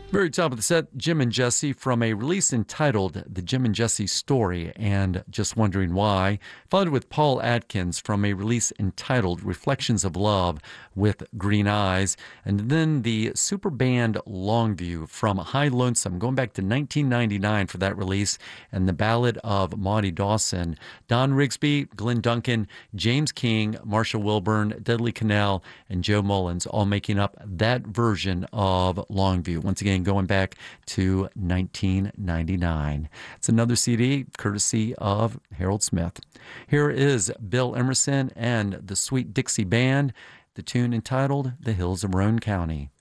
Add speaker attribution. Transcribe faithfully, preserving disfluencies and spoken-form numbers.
Speaker 1: Very top of the set, Jim and Jesse from a release entitled The Jim and Jesse Story and Just Wondering Why, followed with Paul Atkins from a release entitled Reflections of Love with Green Eyes, and then the super band Longview from High Lonesome, going back to nineteen ninety-nine for that release, and the Ballad of Maudie Dawson. Don Rigsby, Glenn Duncan, James King, Marsha Wilburn, Dudley Cannell, and Joe Mullins all making up that version of Longview. Once again, going back to nineteen ninety-nine. It's another C D courtesy of Harold Smith. Here is Bill Emerson and the Sweet Dixie Band, the tune entitled The Hills of Roane County.